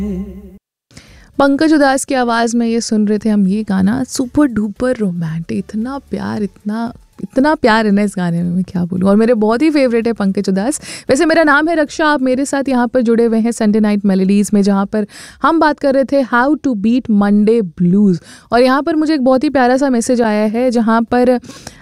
पंकज उधास की आवाज़ में ये सुन रहे थे हम ये गाना, सुपर डुपर रोमांटिक, इतना प्यार, इतना प्यार है ना इस गाने में, मैं क्या बोलूँ। और मेरे बहुत ही फेवरेट है पंकज उधास। वैसे मेरा नाम है रक्षा, आप मेरे साथ यहाँ पर जुड़े हुए हैं संडे नाइट मेलोडीज़ में, जहाँ पर हम बात कर रहे थे how to beat Monday blues. और यहाँ पर मुझे एक बहुत ही प्यारा सा मैसेज आया है, जहाँ पर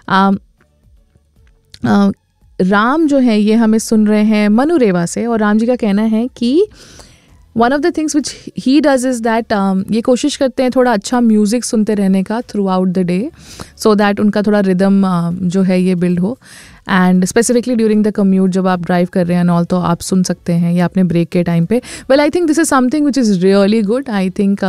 राम जो है ये हमें सुन रहे हैं मनु रेवा से, और राम जी का कहना है कि one of the things which he does is that ये कोशिश करते हैं थोड़ा अच्छा म्यूज़िक सुनते रहने का through out the day, so that उनका थोड़ा रिदम जो है ये बिल्ड हो। And specifically during the commute, जब आप ड्राइव कर रहे हैं ऑल, तो आप सुन सकते हैं या अपने ब्रेक के टाइम पे। Well I think this is something which is really good. I think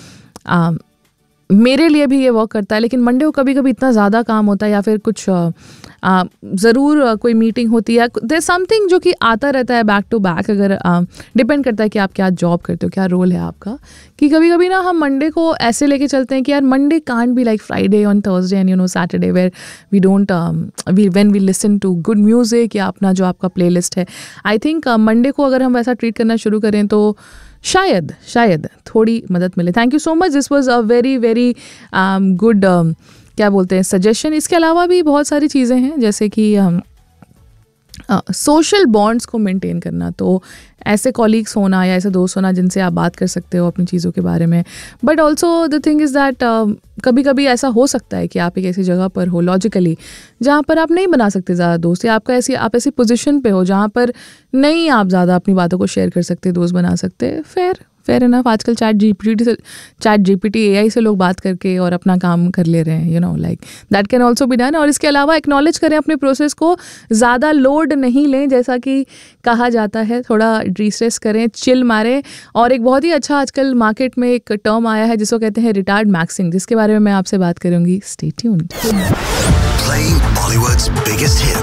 मेरे लिए भी ये वर्क करता है, लेकिन मंडे को कभी कभी इतना ज़्यादा काम होता है या फिर कुछ ज़रूर कोई मीटिंग होती है, देयर समथिंग जो कि आता रहता है बैक टू बैक। अगर डिपेंड करता है कि आप क्या जॉब करते हो, क्या रोल है आपका, कि कभी कभी ना हम मंडे को ऐसे लेके चलते हैं कि यार Monday can't be like Friday on Thursday and Saturday, where we don't when we listen to good music या अपना जो आपका प्लेलिस्ट है। आई थिंक मंडे को अगर हम वैसा ट्रीट करना शुरू करें तो शायद थोड़ी मदद मिले। Thank you so much, this was a very very good क्या बोलते हैं सजेशन। इसके अलावा भी बहुत सारी चीज़ें हैं, जैसे कि सोशल बॉन्ड्स को मेंटेन करना, तो ऐसे कॉलीग्स होना या ऐसे दोस्त होना जिनसे आप बात कर सकते हो अपनी चीज़ों के बारे में। But also the thing is that कभी कभी ऐसा हो सकता है कि आप एक ऐसी जगह पर हो लॉजिकली जहाँ पर आप नहीं बना सकते ज़्यादा दोस्त, या आप ऐसी पोजीशन पे हो जहाँ पर नहीं आप ज़्यादा अपनी बातों को शेयर कर सकते, दोस्त बना सकते। फेयर इनफ, आजकल चैट जीपीटी एआई से लोग बात करके और अपना काम कर ले रहे हैं, like that can also be done. और इसके अलावा एक्नॉलेज करें अपने प्रोसेस को, ज़्यादा लोड नहीं लें, जैसा कि कहा जाता है, थोड़ा डिस्ट्रेस करें, चिल मारें। और एक बहुत ही अच्छा आजकल मार्केट में एक टर्म आया है जिसको कहते हैं रिटार्ड मैक्सिंग, जिसके बारे में मैं आपसे बात करूंगी। Stay tuned.